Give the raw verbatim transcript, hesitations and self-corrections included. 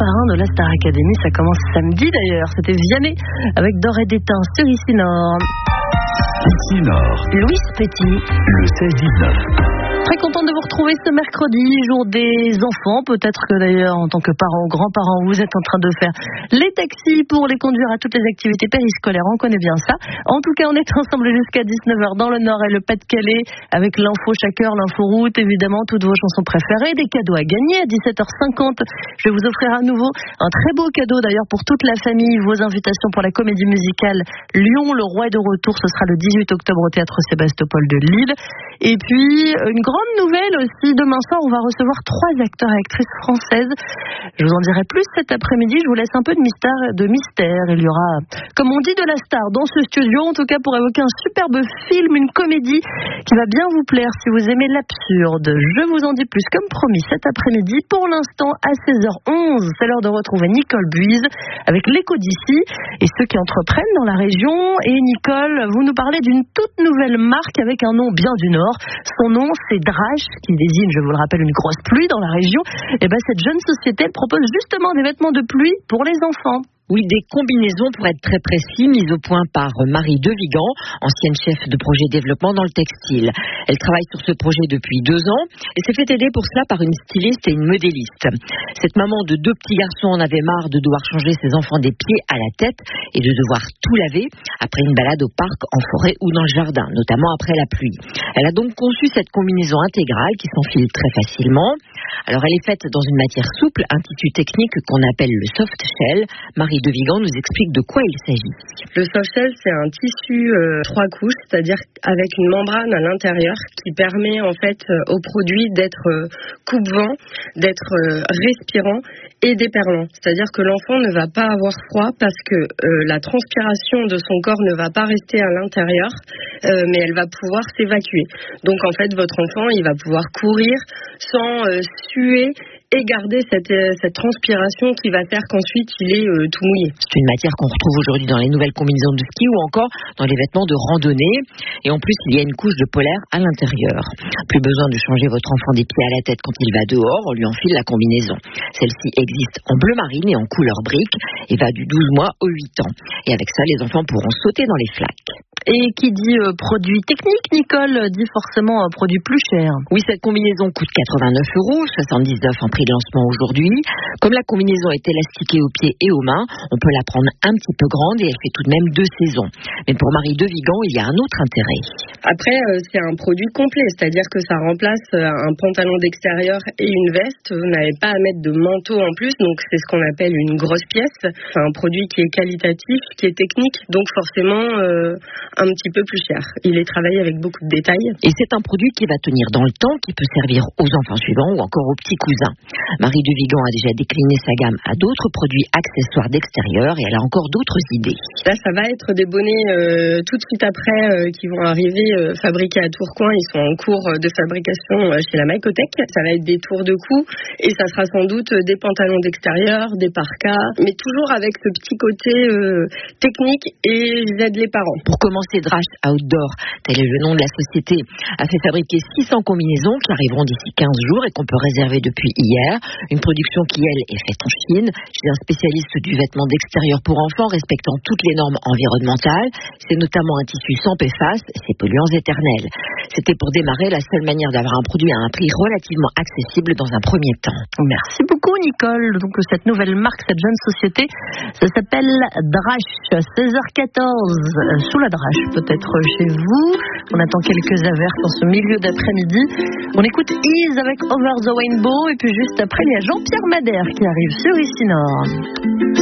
parrain de la Star Academy. Ça commence samedi d'ailleurs. C'était Vianney avec D'or et d'étain sur Ici Nord. Ici Nord. Louis Petit. Le seize dix-neuf. Très contente de vous retrouver ce mercredi, jour des enfants. Peut-être que d'ailleurs, en tant que parents ou grands-parents, vous êtes en train de faire les taxis pour les conduire à toutes les activités périscolaires. On connaît bien ça. En tout cas, on est ensemble jusqu'à dix-neuf heures dans le Nord et le Pas-de-Calais avec l'info chaque heure, l'info route, évidemment, toutes vos chansons préférées, des cadeaux à gagner à dix-sept heures cinquante. Je vais vous offrir à nouveau un très beau cadeau d'ailleurs pour toute la famille. Vos invitations pour la comédie musicale Lyon, le roi est de retour. Ce sera le dix-huit octobre au théâtre Sébastopol de Lille. Et puis, une grande nouvelle aussi, demain soir, on va recevoir trois acteurs et actrices françaises. Je vous en dirai plus cet après-midi, je vous laisse un peu de mystère. De mystère. Il y aura, comme on dit, de la star dans ce studio, en tout cas pour évoquer un superbe film, une comédie qui va bien vous plaire si vous aimez l'absurde. Je vous en dis plus, comme promis, cet après-midi. Pour l'instant, à seize heures onze, c'est l'heure de retrouver Nicole Buise avec l'écho d'ici et ceux qui entreprennent dans la région. Et Nicole, vous nous parlez d'une toute nouvelle marque avec un nom bien du Nord. Son nom, c'est Drache, qui désigne, je vous le rappelle, une grosse pluie dans la région. Et ben cette jeune société, elle propose justement des vêtements de pluie pour les enfants. Oui, des combinaisons pour être très précis, mises au point par Marie De Vigan, ancienne chef de projet développement dans le textile. Elle travaille sur ce projet depuis deux ans et s'est fait aider pour cela par une styliste et une modéliste. Cette maman de deux petits garçons en avait marre de devoir changer ses enfants des pieds à la tête et de devoir tout laver après une balade au parc, en forêt ou dans le jardin, notamment après la pluie. Elle a donc conçu cette combinaison intégrale qui s'enfile très facilement. Alors elle est faite dans une matière souple, un tissu technique qu'on appelle le soft shell. Marie De Vigan nous explique de quoi il s'agit. Le soft shell, c'est un tissu euh, trois couches, c'est-à-dire avec une membrane à l'intérieur qui permet en fait euh, au produit d'être euh, coupe-vent, d'être euh, respirant et déperlant. C'est-à-dire que l'enfant ne va pas avoir froid parce que euh, la transpiration de son corps ne va pas rester à l'intérieur, euh, mais elle va pouvoir s'évacuer. Donc en fait, votre enfant, il va pouvoir courir sans euh, suer et garder cette, euh, cette transpiration qui va faire qu'ensuite il est euh, tout mouillé. C'est une matière qu'on retrouve aujourd'hui dans les nouvelles combinaisons de ski ou encore dans les vêtements de randonnée. Et en plus, il y a une couche de polaire à l'intérieur. Plus besoin de changer votre enfant des pieds à la tête quand il va dehors, on lui enfile la combinaison. Celle-ci existe en bleu marine et en couleur brique et va du douze mois au huit ans. Et avec ça, les enfants pourront sauter dans les flaques. Et qui dit euh, produit technique, Nicole, dit forcément un euh, produit plus cher. Oui, cette combinaison coûte quatre-vingt-neuf euros, soixante-dix-neuf en prix de lancement aujourd'hui. Comme la combinaison est élastiquée aux pieds et aux mains, on peut la prendre un petit peu grande et elle fait tout de même deux saisons. Mais pour Marie De Vigan, il y a un autre intérêt. Après, euh, c'est un produit complet, c'est-à-dire que ça remplace euh, un pantalon d'extérieur et une veste. Vous n'avez pas à mettre de manteau en plus, donc c'est ce qu'on appelle une grosse pièce. C'est un produit qui est qualitatif, qui est technique, donc forcément euh, un petit peu plus cher. Il est travaillé avec beaucoup de détails. Et c'est un produit qui va tenir dans le temps, qui peut servir aux enfants suivants ou encore aux petits cousins. Marie De Vigan a déjà décliné sa gamme à d'autres produits accessoires d'extérieur et elle a encore d'autres idées. Là, ça va être des bonnets euh, tout de suite après euh, qui vont arriver euh, fabriqués à Tourcoing. Ils sont en cours de fabrication euh, chez la Mycotech. Ça va être des tours de cou et ça sera sans doute des pantalons d'extérieur, des parkas, mais toujours avec ce petit côté euh, technique et j'aide les parents. Pour commencer, Drache Outdoor, tel est le nom de la société, a fait fabriquer six cents combinaisons qui arriveront d'ici quinze jours et qu'on peut réserver depuis hier. Une production qui, elle, est faite en Chine, chez un spécialiste du vêtement d'extérieur pour enfants respectant toutes les normes environnementales. C'est notamment un tissu sans P F A S et ses polluants éternels. C'était pour démarrer la seule manière d'avoir un produit à un prix relativement accessible dans un premier temps. Merci beaucoup, Nicole. Donc cette nouvelle marque, cette jeune société, ça s'appelle Drache. seize heures quatorze, sous la Drache, peut-être chez vous. On attend quelques averses en ce milieu d'après-midi. On écoute Ease avec Over the Rainbow et puis juste après, il y a Jean-Pierre Madère qui arrive sur Ici Nord.